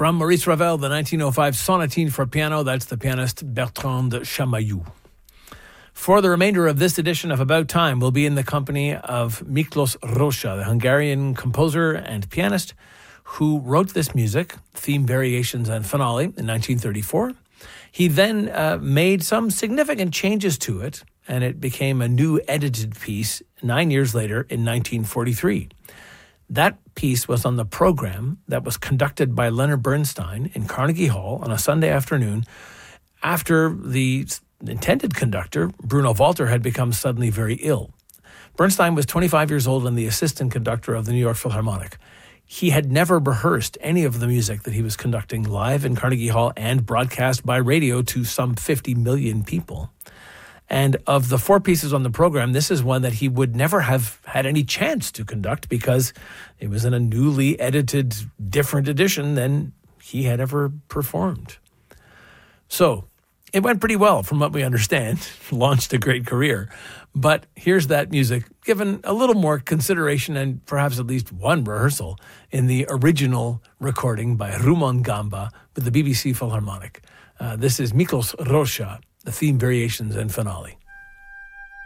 From Maurice Ravel, the 1905 Sonatine for piano, that's the pianist Bertrand Chamayou. For the remainder of this edition of About Time, we'll be in the company of Miklos Rózsa, the Hungarian composer and pianist who wrote this music, theme variations and finale, in 1934. He then made some significant changes to it, and it became a new edited piece 9 years later in 1943. That piece was on the program that was conducted by Leonard Bernstein in Carnegie Hall on a Sunday afternoon after the intended conductor, Bruno Walter, had become suddenly very ill. Bernstein was 25 years old and the assistant conductor of the New York Philharmonic. He had never rehearsed any of the music that he was conducting live in Carnegie Hall and broadcast by radio to some 50 million people. And of the four pieces on the program, this is one that he would never have had any chance to conduct because it was in a newly edited, different edition than he had ever performed. So it went pretty well from what we understand, launched a great career. But here's that music given a little more consideration and perhaps at least one rehearsal in the original recording by Rumon Gamba with the BBC Philharmonic. This is Miklos Rózsa, the theme variations and finale.